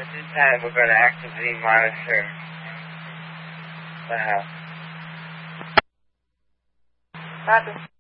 At this time, we're going to actively monitor the house. Roger.